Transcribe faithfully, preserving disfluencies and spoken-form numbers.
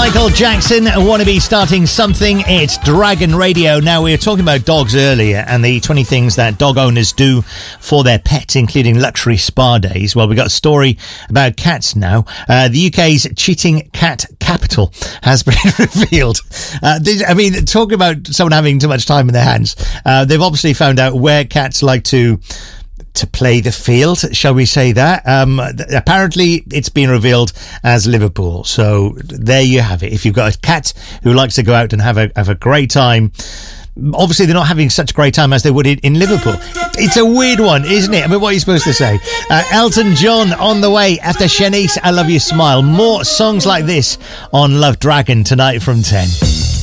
Michael Jackson, Wannabe, starting something. It's Dragon Radio. Now, we were talking about dogs earlier and the twenty things that dog owners do for their pets, including luxury spa days. Well, we got a story about cats now. Uh, the U K's cheating cat capital has been revealed. Uh, this, I mean, talking about someone having too much time in their hands. Uh, they've obviously found out where cats like to to play the field, shall we say that. Um, th- apparently it's been revealed as Liverpool. So there you have it. If you've got a cat who likes to go out and have a have a great time, obviously they're not having such a great time as they would in, in Liverpool. It's a weird one, isn't it? I mean, what are you supposed to say? Uh, Elton John on the way after Shanice, I Love You Smile. More songs like this on Love Dragon tonight from ten.